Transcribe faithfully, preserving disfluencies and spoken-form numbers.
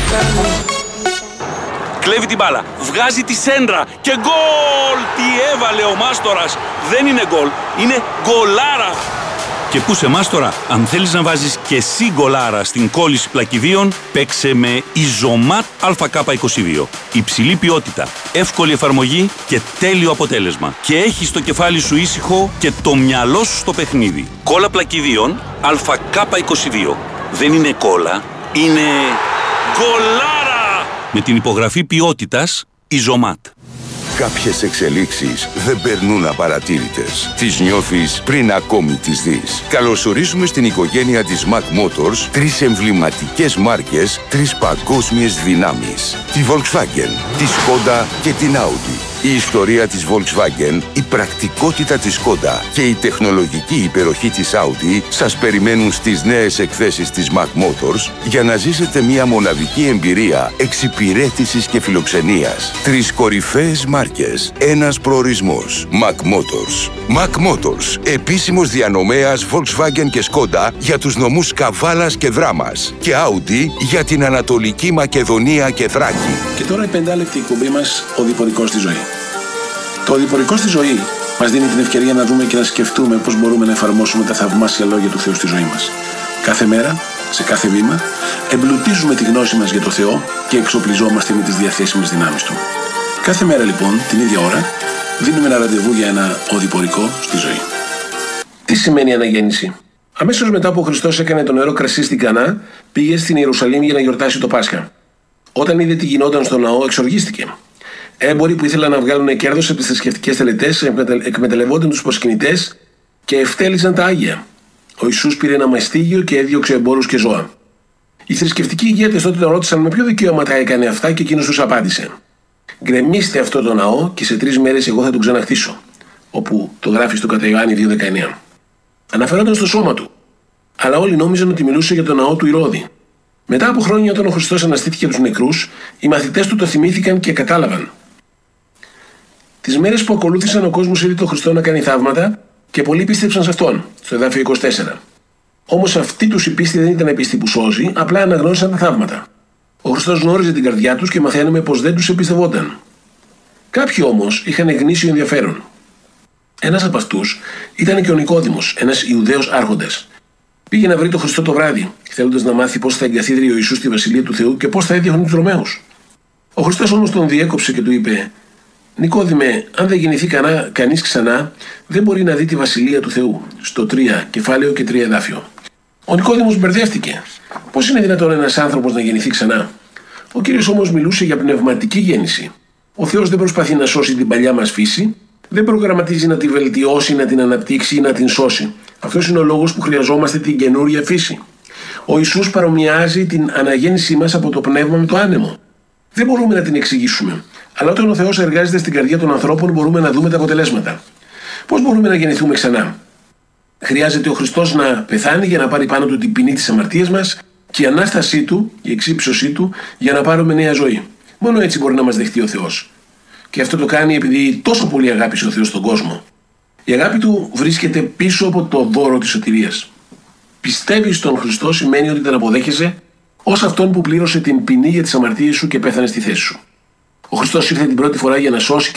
Κλέβει την μπάλα, βγάζει τη σέντρα και γκολ! Τι έβαλε ο Μάστορας! Δεν είναι γκολ, είναι γκολάρα! Και πού σε Μάστορα, αν θέλεις να βάζεις και εσύ γκολάρα στην κόλληση πλακιδίων, παίξε με Ιζωμάτ Α Κ είκοσι δύο. Υψηλή ποιότητα, εύκολη εφαρμογή και τέλειο αποτέλεσμα. Και έχεις το κεφάλι σου ήσυχο και το μυαλό σου στο παιχνίδι. Κόλλα πλακιδίων Α Κ είκοσι δύο. Δεν είναι κόλλα, είναι γκολάρα! Με την υπογραφή ποιότητας Ιζωμάτ. Κάποιες εξελίξεις δεν περνούν απαρατήρητες. Τις νιώθεις πριν ακόμη τις δεις. Καλωσορίζουμε στην οικογένεια της Mac Motors τρεις εμβληματικές μάρκες, τρεις παγκόσμιες δυνάμεις. Τη Volkswagen, τη Skoda και την Audi. Η ιστορία της Volkswagen, η πρακτικότητα της Skoda και η τεχνολογική υπεροχή της Audi σας περιμένουν στις νέες εκθέσεις της Mac Motors για να ζήσετε μια μοναδική εμπειρία εξυπηρέτησης και φιλοξενίας. Τρεις κορυφαίες μάρκες, ένας προορισμός. Mac Motors. Mac Motors, επίσημος διανομέας Volkswagen και Skoda για τους νομούς Καβάλας και Δράμας και Audi για την Ανατολική Μακεδονία και Θράκη. Και τώρα η πεντάλεπτη εκπομπή μας, ο Οδηπορικός στη ζωή. Το Οδηπορικό στη ζωή μας δίνει την ευκαιρία να δούμε και να σκεφτούμε πώς μπορούμε να εφαρμόσουμε τα θαυμάσια λόγια του Θεού στη ζωή μας. Κάθε μέρα, σε κάθε βήμα, εμπλουτίζουμε τη γνώση μας για το Θεό και εξοπλιζόμαστε με τις διαθέσιμες δυνάμεις Του. Κάθε μέρα λοιπόν, την ίδια ώρα, δίνουμε ένα ραντεβού για ένα οδηπορικό στη ζωή. Τι σημαίνει αναγέννηση? Αμέσως μετά που ο Χριστός έκανε το νερό κρασί στην Κανά, πήγε στην Ιερουσαλήμ για να γιορτάσει το Πάσχα. Όταν είδε τι γινόταν στο ναό, εξοργίστηκε. Έμποροι που ήθελαν να βγάλουν κέρδος από τις θρησκευτικές τελετές εκμεταλλευόταν τους προσκυνητές και ευτέλιζαν τα άγια. Ο Ιησούς πήρε ένα μαστίγιο και έδιωξε εμπόρους και ζώα. Οι θρησκευτικοί ηγέτες τότε τον ρώτησαν με ποιο δικαίωμα τα έκανε αυτά και εκείνος τους απάντησε: «Γκρεμίστε αυτό το ναό και σε τρεις μέρες εγώ θα τον ξαναχτίσω». Όπου το γράφει στο κατά Ιωάννη δύο δεκαεννέα. Αναφερόταν στο σώμα του. Αλλά όλοι νόμιζαν ότι μιλούσε για το ναό του Ηρώδη. Μετά από χρόνια, όταν ο Χριστός αναστήθηκε από τους νεκρούς, οι μαθητές του το θυμήθηκαν και κατάλαβαν. Τις μέρες που ακολούθησαν, ο κόσμος είδε τον Χριστό να κάνει θαύματα και πολλοί πίστεψαν σε αυτόν, στο εδάφιο είκοσι τέσσερα. Όμως αυτή τους η πίστη δεν ήταν πίστη που σώζει, απλά αναγνώρισαν τα θαύματα. Ο Χριστός γνώριζε την καρδιά τους και μαθαίνουμε πως δεν τους εμπιστευόταν. Κάποιοι όμως είχαν γνήσιο ενδιαφέρον. Ένας από αυτούς ήταν και ο Νικόδημος, ένας Ιουδαίος άρχοντας. Πήγε να βρει τον Χριστό το βράδυ, θέλοντας να μάθει πώς θα εγκαθίδρει ο Ιησούς στη βασιλεία του Θεού και πώς θα έδιωχνε τους Ρωμαίους. Ο Χριστός όμως τον διέκοψε και του είπε: «Νικόδημε, αν δεν γεννηθεί κανά, κανείς ξανά, δεν μπορεί να δει τη βασιλεία του Θεού». Στο τρία κεφάλαιο και τρία εδάφιο. Ο Νικόδημος μπερδεύτηκε. Πώς είναι δυνατόν ένας άνθρωπος να γεννηθεί ξανά? Ο Κύριος όμως μιλούσε για πνευματική γέννηση. Ο Θεός δεν προσπαθεί να σώσει την παλιά μας φύση, δεν προγραμματίζει να τη βελτιώσει, να την αναπτύξει ή να την σώσει. Αυτός είναι ο λόγος που χρειαζόμαστε την καινούρια φύση. Ο Ιησούς παρομοιάζει την αναγέννησή μας από το πνεύμα με το άνεμο. Δεν μπορούμε να την εξηγήσουμε. Αλλά όταν ο Θεός εργάζεται στην καρδιά των ανθρώπων, μπορούμε να δούμε τα αποτελέσματα. Πώς μπορούμε να γεννηθούμε ξανά? Χρειάζεται ο Χριστός να πεθάνει για να πάρει πάνω του την ποινή της αμαρτίας μας και η ανάστασή του, η εξύψωσή του, για να πάρουμε νέα ζωή. Μόνο έτσι μπορεί να μας δεχτεί ο Θεός. Και αυτό το κάνει επειδή τόσο πολύ αγάπησε ο Θεός τον κόσμο. Η αγάπη του βρίσκεται πίσω από το δώρο της σωτηρίας. Πιστεύεις στον Χριστό σημαίνει ότι τον αποδέχεσαι ως αυτόν που πλήρωσε την ποινή για τις αμαρτίες σου και πέθανε στη θέση σου. Ο Χριστός ήρθε την πρώτη φορά για να σώσει